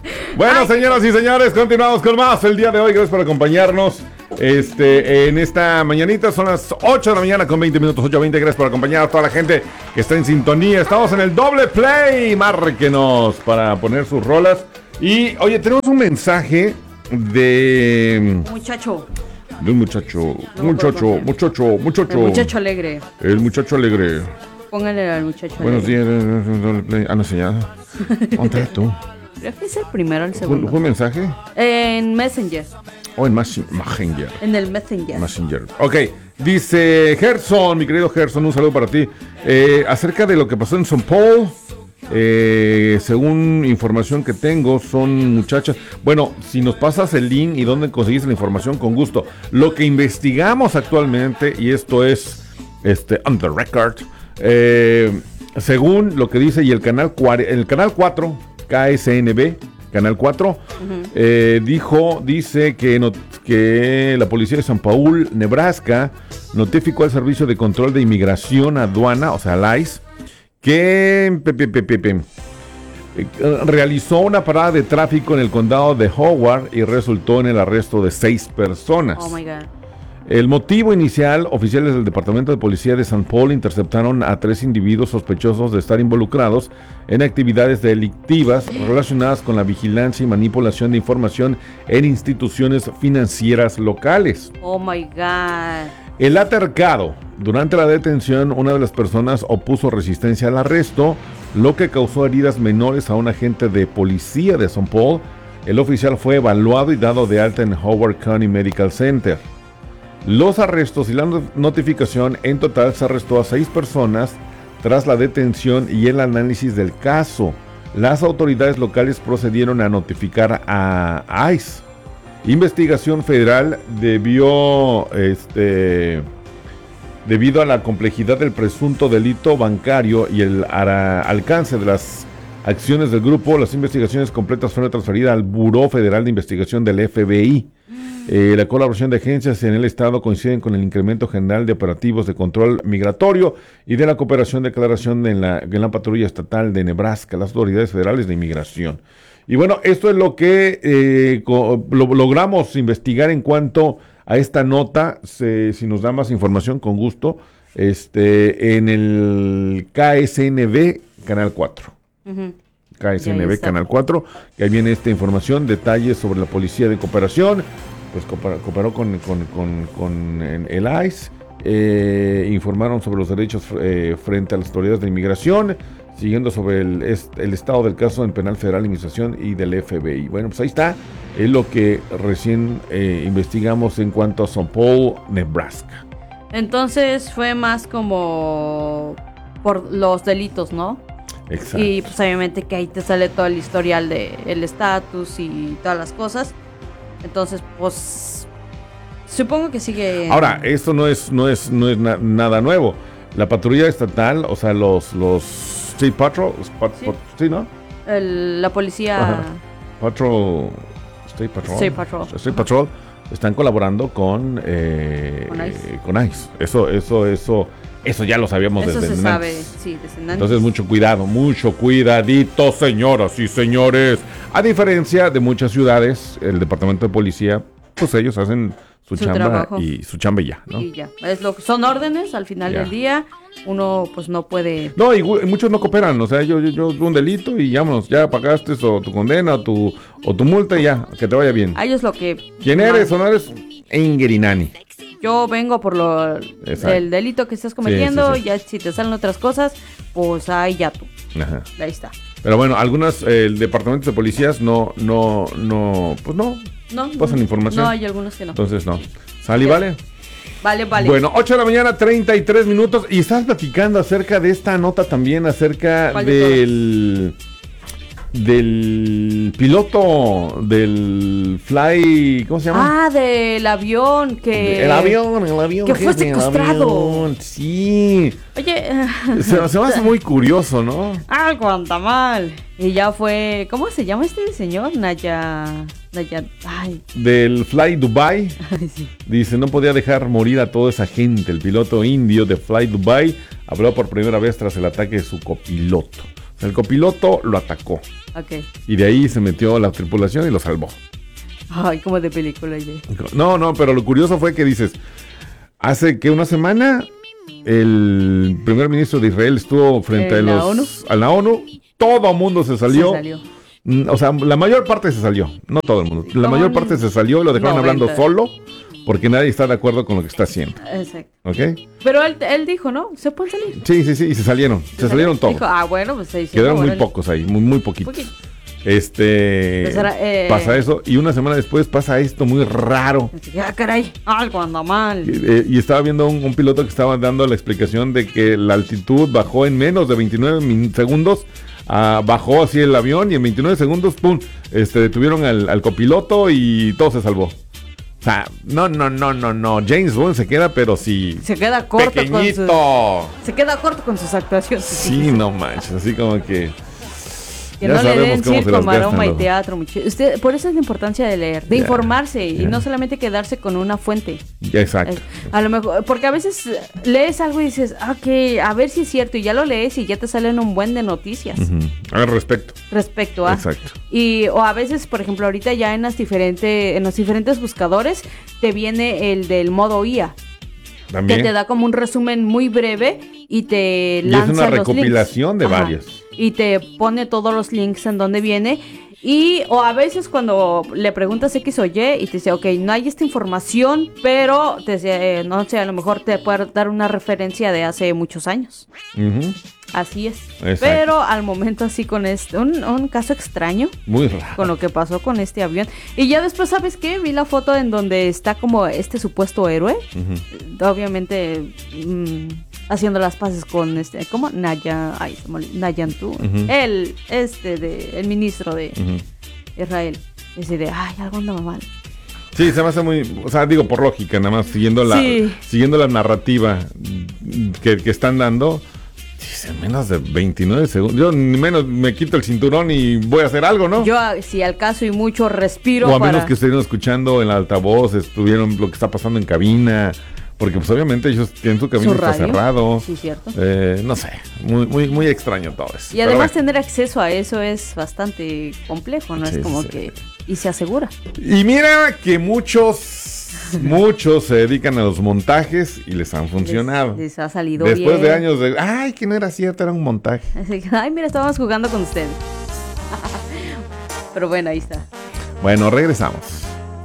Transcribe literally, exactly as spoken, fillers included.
Bueno, Ay, señoras y señores, continuamos con más el día de hoy. Gracias por acompañarnos este, en esta mañanita. Son las ocho de la mañana con veinte minutos, ocho veinte. Gracias por acompañar a toda la gente que está en sintonía. Estamos en el doble play. Márquenos para poner sus rolas. Y, oye, tenemos un mensaje de... Muchacho. De un muchacho, No, muchacho, perdón. muchacho, muchacho. El muchacho alegre. El muchacho alegre. Póngale al muchacho Buenos alegre. días. doble play. Ah, no, señora. ¿Dónde estás tú? Creo que es el primero o el ¿Fue, segundo. ¿Fue un mensaje? En Messenger. O en Mas- Messenger. En el Messenger. Messenger. Ok, dice Gerson, mi querido Gerson, un saludo para ti. Eh, acerca de lo que pasó en Saint Paul, eh, según información que tengo, son muchachas. Bueno, si nos pasas el link y dónde conseguiste la información, con gusto. Lo que investigamos actualmente, y esto es este, on the record, eh, según lo que dice, y el canal, el canal cuatro, K S N B, Canal cuatro, uh-huh. eh, dijo, dice que, not, que la policía de San Paul, Nebraska, notificó al Servicio de Control de Inmigración Aduana, o sea, el I C E, que pe, pe, pe, pe, pe, eh, realizó una parada de tráfico en el condado de Howard y resultó en el arresto de seis personas. Oh my God. El motivo inicial, oficiales del Departamento de Policía de San Paul interceptaron a tres individuos sospechosos de estar involucrados en actividades delictivas relacionadas con la vigilancia y manipulación de información en instituciones financieras locales. Oh my God. El altercado. Durante la detención, una de las personas opuso resistencia al arresto, lo que causó heridas menores a un agente de policía de San Paul. El oficial fue evaluado y dado de alta en Howard County Medical Center. Los arrestos y la notificación, en total se arrestó a seis personas tras la detención y el análisis del caso. Las autoridades locales procedieron a notificar a I C E. Investigación federal debió, este, debido a la complejidad del presunto delito bancario y el ara, alcance de las acciones del grupo, las investigaciones completas fueron transferidas al Buró Federal de Investigación del F B I. Eh, la colaboración de agencias en el estado coinciden con el incremento general de operativos de control migratorio y de la cooperación de declaración en la, en la patrulla estatal de Nebraska, las autoridades federales de inmigración. Y bueno, esto es lo que eh, co- lo, logramos investigar en cuanto a esta nota. Se, si nos da más información, con gusto, este, en el K S N B Canal cuatro. Uh-huh. K S N B Canal cuatro, que ahí viene esta información, detalles sobre la policía de cooperación. Pues cooperó, cooperó con, con, con, con el I C E, eh, informaron sobre los derechos eh, frente a las autoridades de inmigración, siguiendo sobre el, el estado del caso en Penal Federal de Administración y del F B I. Bueno, pues ahí está, es lo que recién eh, investigamos en cuanto a Saint Paul, Nebraska. Entonces fue más como por los delitos, ¿no? Exacto. Y pues obviamente que ahí te sale todo el historial de el estatus y todas las cosas. Entonces, pues supongo que sigue. Ahora, esto no es no es no es na- nada nuevo. La patrulla estatal, o sea, los los State Patrol, pat, sí. Pat, sí, ¿no? El, la policía. Ajá. Patrol, State Patrol. State Patrol. State Patrol están colaborando con eh, con I C E. Con I C E. Eso eso eso eso ya lo sabíamos Eso desde se sabe, antes. sí, desde antes. Entonces, mucho cuidado, mucho cuidadito, señoras y señores. A diferencia de muchas ciudades, el departamento de policía, pues ellos hacen su, Su chamba trabajo. y su chamba y ya, ¿no? Y ya. Es lo que son órdenes al final Ya. del día. Uno pues no puede. No, y gu- muchos no cooperan, o sea, yo, yo, yo un delito y vámonos, ya pagaste o tu condena o tu, o tu multa y ya, que te vaya bien. A ellos lo que. ¿Quién eres o no eres? Ingerinani. Yo vengo por lo Exacto. el delito que estás cometiendo. Sí, sí, sí. Ya si te salen otras cosas, pues ahí ya tú. Ajá. Ahí está. Pero bueno, algunos eh, departamentos de policías no, no, no, pues no, No. pasan información. No, hay algunos que no. Entonces no. ¿Sale y Ya. vale? Vale, vale. Bueno, ocho de la mañana, treinta y tres minutos. Y estás platicando acerca de esta nota también, acerca ¿Cuál de del... Del piloto del Fly... ¿Cómo se llama? Ah, del avión que. El avión, el avión. que fue jefe, el secuestrado. avión, sí. Oye. Se, se me hace muy curioso, ¿no? Algo anda mal. Y ya fue. ¿Cómo se llama este señor? Naya. Naya. Ay. Del Fly Dubai. Ay, sí. Dice, no podía dejar morir a toda esa gente. El piloto indio de Fly Dubai habló por primera vez tras el ataque de su copiloto. El copiloto lo atacó. Ok. Y de ahí se metió la tripulación y lo salvó. Ay, como de película, ya. No, no, pero lo curioso fue que dices, hace que una semana el primer ministro de Israel estuvo frente a, ¿En la los, ONU? a la ONU, todo el mundo se salió. Se salió. Mm, O sea, la mayor parte se salió, no todo el mundo. La Como mayor un parte se salió y lo dejaron noventa. hablando solo porque nadie está de acuerdo con lo que está haciendo. Exacto. ¿Ok? Pero él, él dijo, ¿no? ¿Se pueden salir? Sí, sí, sí, y se salieron. Se salieron todos. Dijo, ah, bueno, pues se hicieron. Quedaron muy órale. pocos ahí, muy, muy poquitos. Poquito. Este. Pues era, eh, Pasa eso y una semana después pasa esto muy raro. Ah, caray, algo anda mal. Eh, y estaba viendo un, un piloto que estaba dando la explicación de que la altitud bajó en menos de veintinueve min- segundos. Ah, bajó así el avión y en veintinueve segundos, pum, este, detuvieron al, al copiloto y todo se salvó. O sea, no, no, no, no, no. James Bond se queda, pero sí. Se queda corto pequeñito. con sus. Se queda corto con sus actuaciones. Sí, no manches, así como que. Que ya no le sabemos den cómo se circo, las maroma gastan y luego. teatro, mucho. Usted, por eso es la importancia de leer, de Ya, informarse y ya. no solamente quedarse con una fuente. Ya, exacto. Eh, A lo mejor, porque a veces eh, lees algo y dices, ah, que a ver si es cierto, y ya lo lees y ya te salen un buen de noticias Ujú. Al respecto. respecto a. Exacto. Y, o a veces, por ejemplo, ahorita ya en las diferentes, en los diferentes buscadores te viene el del modo I A, que También. te da como un resumen muy breve y te Y es lanza una los recopilación links. de Ajá. varios. Y te pone todos los links en donde viene. Y, o a veces cuando le preguntas X o Y y te dice, ok, no hay esta información, pero te dice, eh, no sé, a lo mejor te puede dar una referencia de hace muchos años. Ujú. Así es. Exacto. Pero al momento así con este, un, un caso extraño Muy raro. con lo que pasó con este avión. Y ya después, ¿sabes qué? Vi la foto en donde está como este supuesto héroe. Ujú. Obviamente mm, haciendo las paces con este, ¿cómo? Naya, ay, se me olvidó, Nayantu. Ujú. El, este, de, el ministro de Ujú. Israel. Ese de, ay, algo anda mal. Sí, se me hace muy, o sea, digo por lógica, nada más siguiendo la, Sí. siguiendo la narrativa que, que están dando. Dice, menos de veintinueve segundos. Yo ni menos me quito el cinturón y voy a hacer algo, ¿no? Yo, ah, si al caso y mucho, respiro o a para... menos que estuvieron escuchando en el altavoz, estuvieron lo que está pasando en cabina. Porque pues obviamente ellos tienen su cabina ¿Su está radio? cerrado. Sí, cierto. Eh, no sé, muy, muy, muy extraño todo eso. Y Pero además bueno. tener acceso a eso es bastante complejo, ¿no? Sí, es como sí. que... Y se asegura. Y mira que muchos, muchos se dedican a los montajes y les han funcionado. Les, les ha salido Después bien. de años de, ay, que no era cierto, era un montaje. Así que, ay, mira, estábamos jugando con ustedes. Pero bueno, ahí está. Bueno, regresamos.